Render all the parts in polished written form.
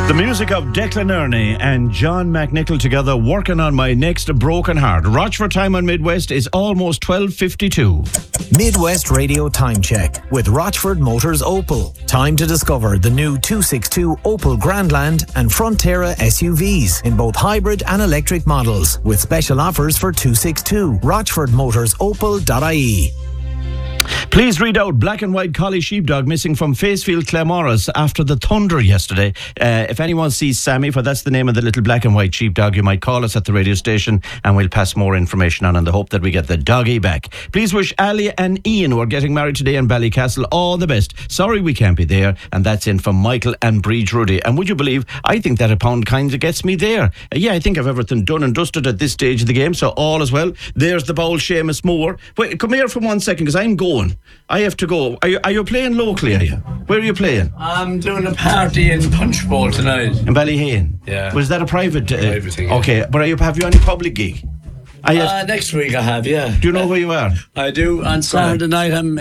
The music of Declan Ernie and John McNichol together working on my next broken heart. Rochford time on Midwest is almost 12:52. Midwest Radio Time Check with Rochford Motors Opel. Time to discover the new 262 Opel Grandland and Frontera SUVs in both hybrid and electric models with special offers for 262. RochfordMotorsOpel.ie. Please read out black and white collie sheepdog missing from Facefield, Claremorris after the thunder yesterday. If anyone sees Sammy, for that's the name of the little black and white sheepdog, you might call us at the radio station and we'll pass more information on in the hope that we get the doggy back. Please wish Ali and Ian, who are getting married today in Ballycastle, all the best. Sorry we can't be there. And that's in from Michael and Bridge Rudy. And would you believe, I think that a pound kind of gets me there. I think I've everything done and dusted at this stage of the game, so all is well. There's the bowl, Seamus Moore. Wait, come here for 1 second, because I'm going. I have to go. Are you playing locally, are you? Where are you playing? I'm doing a party in Punchbowl tonight. In Ballyhane? Yeah. Was that a private? Private thing, yeah. Okay, but have you any public gig? Next week I have, yeah. Do you know where you are? I do. On Saturday night I'm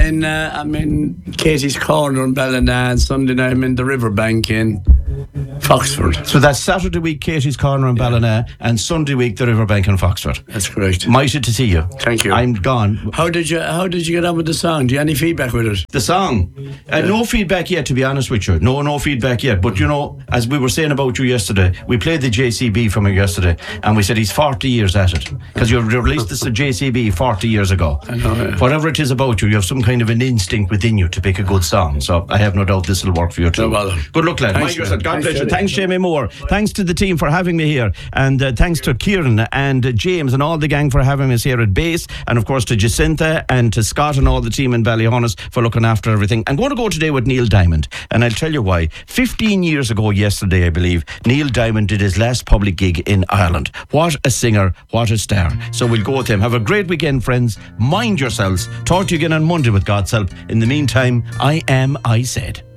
in Katie's Corner in Ballina, and Sunday night I'm in the Riverbank in Foxford. So that's Saturday week Katie's Corner in Ballina, and Sunday week the Riverbank in Foxford. That's correct. Mighty to see you. Thank you. I'm gone. How did you get on with the song? Do you have any feedback with it? The song? No feedback yet, to be honest with you. No feedback yet. But as we were saying about you yesterday, we played the JCB from him yesterday, and we said he's 40 years at it. Because you released this at JCB 40 years ago. I know, yeah. Whatever it is about you, you have some kind of an instinct within you to pick a good song. So I have no doubt this will work for you too. No bother. Good luck, lad. Thanks, God bless you. Jamie. Thanks, Jamie Moore. Thanks to the team for having me here. And thanks to Kieran and James and all the gang for having us here at base. And of course to Jacinta and to Scott and all the team in Ballyhonus for looking after everything. I'm going to go today with Neil Diamond. And I'll tell you why. 15 years ago yesterday, I believe, Neil Diamond did his last public gig in Ireland. What a singer. What a star. So we'll go with him. Have a great weekend, friends. Mind yourselves. Talk to you again on Monday with God's help. In the meantime, I said.